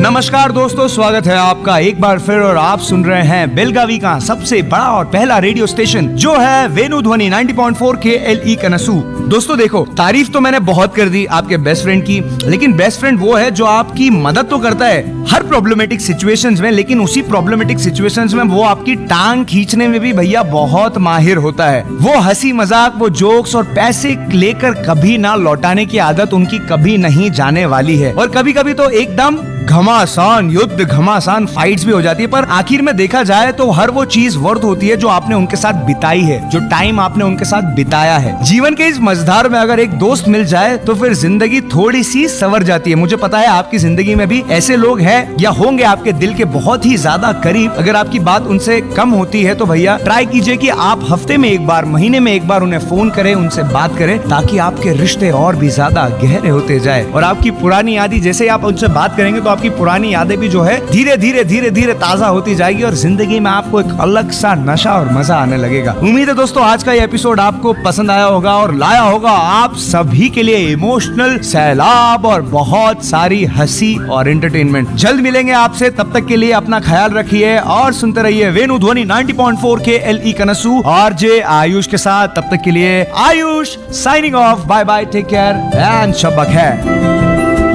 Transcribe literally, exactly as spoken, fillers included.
नमस्कार दोस्तों, स्वागत है आपका एक बार फिर और आप सुन रहे हैं बेलगावी का सबसे बड़ा और पहला रेडियो स्टेशन जो है वेणु ध्वनि नब्बे पॉइंट चार के एल ई कनसू। दोस्तों देखो, तारीफ तो मैंने बहुत कर दी आपके बेस्ट फ्रेंड की, लेकिन बेस्ट फ्रेंड वो है जो आपकी मदद तो करता है हर प्रॉब्लमेटिक सिचुएशंस में, लेकिन उसी प्रॉब्लमेटिक सिचुएशंस में वो आपकी टांग खींचने में भी भैया बहुत माहिर होता है। वो हंसी मजाक, वो जोक्स और पैसे लेकर कभी ना लौटाने की आदत उनकी कभी नहीं जाने वाली है। और कभी कभी तो एकदम घमासान युद्ध, घमासान फाइट्स भी हो जाती है, पर आखिर में देखा जाए तो हर वो चीज वर्थ होती है जो आपने उनके साथ बिताई है, जो टाइम आपने उनके साथ बिताया है। जीवन के इस मझधार में अगर एक दोस्त मिल जाए तो फिर जिंदगी थोड़ी सी संवर जाती है। मुझे पता है आपकी जिंदगी में भी ऐसे लोग हैं या होंगे आपके दिल के बहुत ही ज्यादा करीब। अगर आपकी बात उनसे कम होती है तो भैया ट्राई कीजिए कि आप हफ्ते में एक बार, महीने में एक बार उन्हें फोन करें, उनसे बात करें, ताकि आपके रिश्ते और भी ज्यादा गहरे होते जाए। और आपकी पुरानी यादें, जैसे ही आप उनसे बात करेंगे तो आपकी पुरानी यादें भी जो है धीरे धीरे धीरे धीरे ताजा होती जाएगी और जिंदगी में आपको एक अलग सा नशा और मजा आने लगेगा। उम्मीद है दोस्तों आज का ये एपिसोड आपको पसंद आया होगा और लाया होगा आप सभी के लिए इमोशनल सैलाब और बहुत सारी हंसी और एंटरटेनमेंट। जल्द मिलेंगे आपसे, तब तक के लिए अपना ख्याल रखिए और सुनते रहिए वेणु ध्वनि नब्बे पॉइंट चार के एल ई कनसू और जे आयुष के साथ। तब तक के लिए Ayush signing off, bye bye, take care and शब्बा खैर।